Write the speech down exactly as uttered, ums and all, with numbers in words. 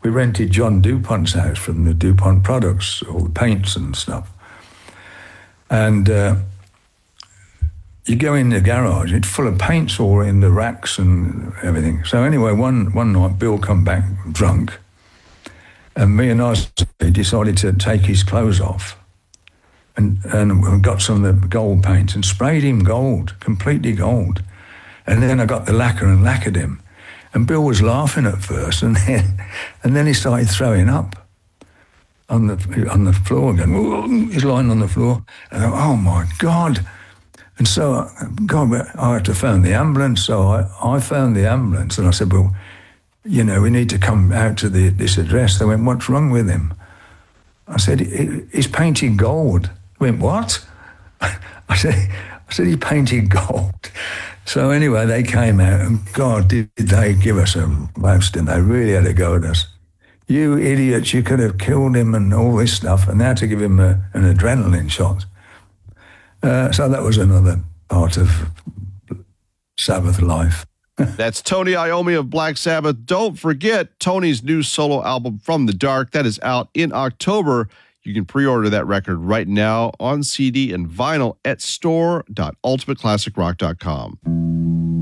we rented John DuPont's house from the DuPont products, all the paints and stuff. And uh, you go in the garage, it's full of paints all in the racks and everything. So anyway, one, one night, Bill come back drunk, and me and I decided to take his clothes off and, and got some of the gold paint and sprayed him gold, completely gold. And then I got the lacquer and lacquered him. And Bill was laughing at first, and then and then he started throwing up on the on the floor again. He's lying on the floor. And I, oh, my God. And so, God, I had to phone the ambulance. So I, I phoned the ambulance, and I said, well, you know, we need to come out to the, this address. They went, what's wrong with him? I said, he's painted gold. They went, what? I said, I said, he painted gold. So anyway, they came out, and God, did they give us a roasting. They really had a go at us. You idiots, you could have killed him and all this stuff, and now to give him a, an adrenaline shot. Uh, so that was another part of Sabbath life. That's Tony Iommi of Black Sabbath. Don't forget Tony's new solo album, From the Dark. That is out in October. You can pre-order that record right now on C D and vinyl at store dot ultimate classic rock dot com.